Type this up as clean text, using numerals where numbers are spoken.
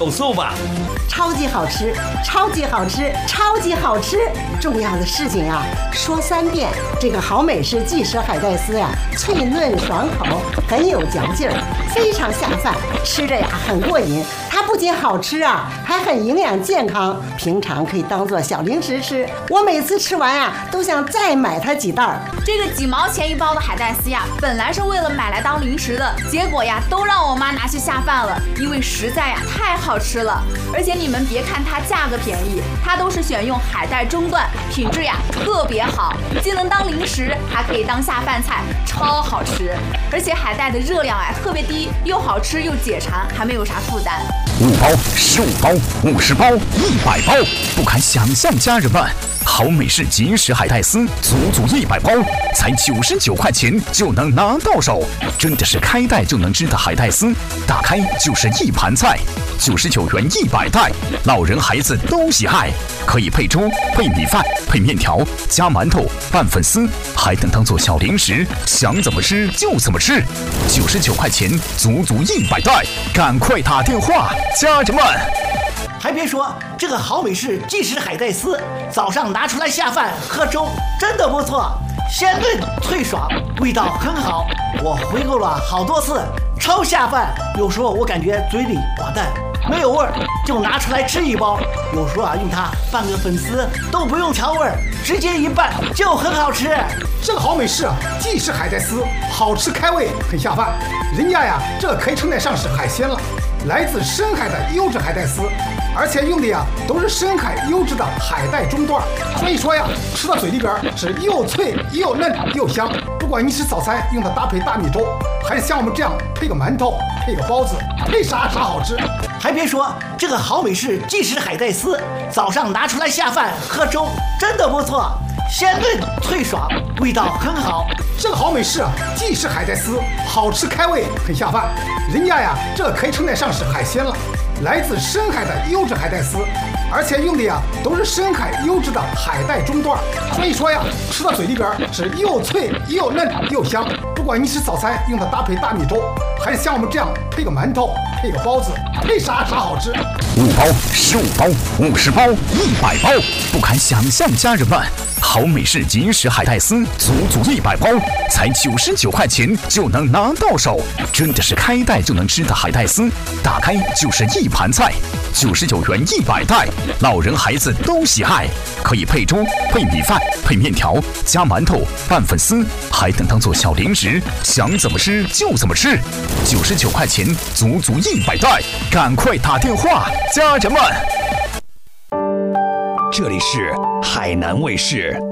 手速吧。 超级好吃，超级好吃，超级好吃！重要的事情啊，说3遍。这个好美式即食海带丝呀，脆嫩爽口，很有嚼劲儿，非常下饭，吃着呀很过瘾。它不仅好吃啊，还很营养健康，平常可以当做小零食吃。我每次吃完啊，都想再买它几袋。 这个几毛钱一包的海带丝呀，本来是为了买来当零食的，结果呀，都让我妈拿去下饭了，因为实在呀太好吃了。而且你们别看它价格便宜，它都是选用海带中段，品质呀特别好，既能当零食，还可以当下饭菜，超好吃。而且海带的热量啊特别低，又好吃又解馋，还没有啥负担。 5包、15包、50包、100包，不敢想象，家人们！好美式即食海带丝，足100包，才99块钱就能拿到手，真的是开袋就能吃的海带丝，打开就是一盘菜，99元100袋，老人孩子都喜爱，可以配粥、配米饭、配面条，加馒头、拌粉丝，还能当做小零食，想怎么吃就怎么吃，99块钱足100袋，赶快打电话，家人们！ 还别说，这个好美式即食海带丝，早上拿出来下饭喝粥，真的不错，鲜嫩脆爽，味道很好。我回购了好多次，超下饭。有时候我感觉嘴里寡淡，没有味儿，就拿出来吃一包。有时候啊，用它拌个粉丝都不用调味儿，直接一拌就很好吃。 这个好美式即食海带丝，好吃开胃，很下饭。人家呀，这可以称得上是海鲜了，来自深海的优质海带丝。而且用的呀都是深海优质的海带中段，所以说呀，吃到嘴里边是又脆又嫩又香。不管你吃早餐用它搭配大米粥，还是像我们这样配个馒头、配个包子，配啥好吃。 还别说，这个好美式即食海带丝，早上拿出来下饭喝粥，真的不错，鲜嫩脆爽，味道很好。 这个好美式即食海带丝，好吃开胃，很下饭。人家呀，这可以称得上是海鲜了。来自深海的优质海带丝，而且用的呀都是深海优质的海带中段，所以说呀，吃到嘴里边是又脆又嫩又香。不管你吃早餐用它搭配大米粥，还是像我们这样配个馒头、配个包子，配啥好吃。 5包、15包、50包、100包，不敢想象，家人们！好美式即食海带丝，足100包，才99块钱就能拿到手，真的是开袋就能吃的海带丝，打开就是一盘菜，99元100袋，老人孩子都喜爱，可以配粥、配米饭、配面条，加馒头、拌粉丝，还能当做小零食，想怎么吃就怎么吃，99块钱足100袋，赶快打电话，家人们！ 这里是海南卫视。